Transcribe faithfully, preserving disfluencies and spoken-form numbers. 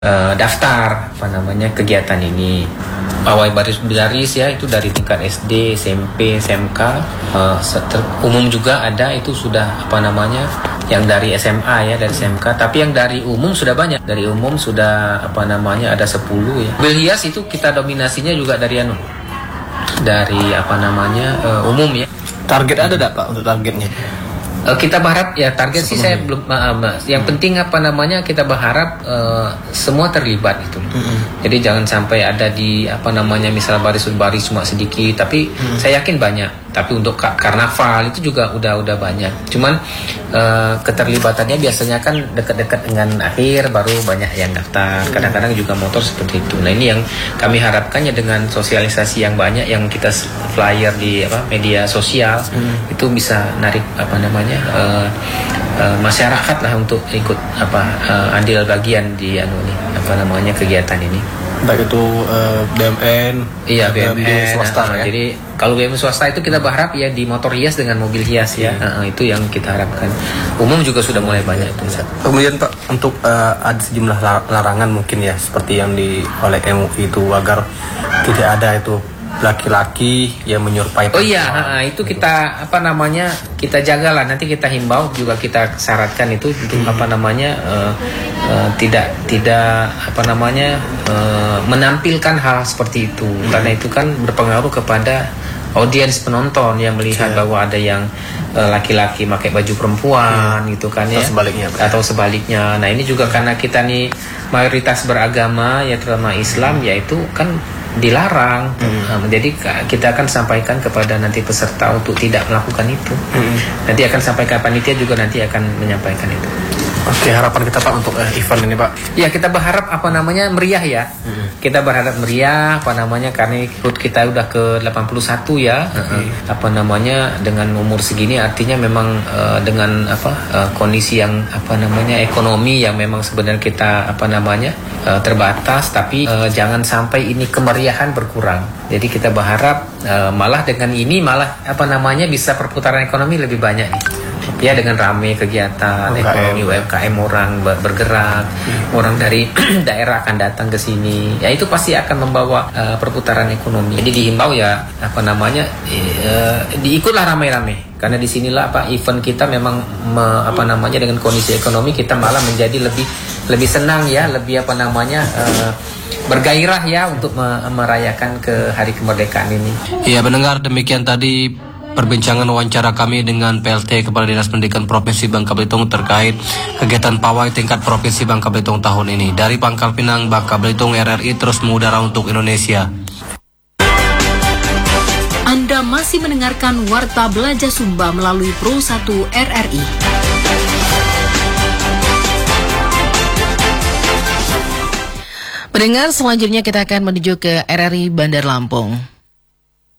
uh, daftar apa namanya kegiatan ini. Pawai baris-baris ya itu dari tingkat S D, S M P, S M K, uh, umum juga ada itu sudah apa namanya yang dari S M A ya dari S M K, tapi yang dari umum sudah banyak. Dari umum sudah apa namanya ada sepuluh ya. Mobil hias itu kita dominasinya juga dari anu dari apa namanya uh, umum ya. Target ada enggak Pak untuk targetnya? Uh, kita berharap ya target sih saya belum uh, yang hmm. penting apa namanya kita berharap uh, semua terlibat itu. Hmm. Jadi jangan sampai ada di apa namanya misal baris-baris cuma sedikit, tapi hmm. saya yakin banyak. Tapi untuk karnaval itu juga udah udah banyak. Cuman uh, keterlibatannya biasanya kan dekat-dekat dengan akhir baru banyak yang daftar. Kadang-kadang juga motor seperti itu. Nah ini yang kami harapkannya dengan sosialisasi yang banyak yang kita flyer di apa media sosial hmm. itu bisa narik apa namanya uh, uh, masyarakat lah untuk ikut apa uh, andil bagian di anu ini apa namanya kegiatan ini. Baik itu uh, B M N, iya B M N swasta nah, ya. Jadi kalau B M N swasta itu kita berharap ya di motor hias dengan mobil hias ya, hmm. uh, itu yang kita harapkan. Umum juga sudah mulai banyak itu. Kemudian Pak untuk uh, ada sejumlah larangan mungkin ya seperti yang di oleh M U I itu agar tidak ada itu laki-laki yang menyerupai. Oh iya, ha, itu kita apa namanya kita jagalah nanti kita himbau juga kita syaratkan itu untuk hmm. apa namanya uh, uh, tidak tidak apa namanya uh, menampilkan hal seperti itu hmm. karena itu kan berpengaruh kepada audiens penonton yang melihat yeah. bahwa ada yang uh, laki-laki pakai baju perempuan hmm. gitu kan ya atau sebaliknya atau sebaliknya. Nah ini juga karena kita nih mayoritas beragama ya terutama Islam yaitu kan dilarang. Hmm. Jadi kita akan sampaikan kepada nanti peserta untuk tidak melakukan itu. Hmm. Nanti akan sampaikan panitia juga nanti akan menyampaikan itu. Oke, harapan kita Pak untuk uh, event ini Pak. Ya kita berharap apa namanya meriah ya. Hmm. Kita berharap meriah apa namanya karena ikut kita udah ke delapan puluh satu ya. Hmm. Apa namanya dengan umur segini artinya memang uh, dengan apa uh, kondisi yang apa namanya ekonomi yang memang sebenarnya kita apa namanya uh, terbatas tapi uh, jangan sampai ini kemeriahan berkurang. Jadi kita berharap uh, malah dengan ini malah apa namanya bisa perputaran ekonomi lebih banyak nih. Ya dengan ramai kegiatan U K M, ekonomi U M K M orang bergerak, hmm. orang dari daerah akan datang ke sini. Ya itu pasti akan membawa uh, perputaran ekonomi. Jadi dihimbau ya apa namanya uh, diikutlah ramai-ramai. Karena disinilah apa event kita memang me, apa namanya dengan kondisi ekonomi kita malah menjadi lebih lebih senang ya, lebih apa namanya uh, bergairah ya untuk me, merayakan ke hari kemerdekaan ini. Iya mendengar demikian tadi perbincangan wawancara kami dengan P L T Kepala Dinas Pendidikan Provinsi Bangka Belitung terkait kegiatan pawai tingkat Provinsi Bangka Belitung tahun ini. Dari Pangkal Pinang, Bangka Belitung, R R I terus mengudara untuk Indonesia. Anda masih mendengarkan Warta Belajar Sumba melalui Pro satu R R I. Pendengar, selanjutnya kita akan menuju ke R R I Bandar Lampung.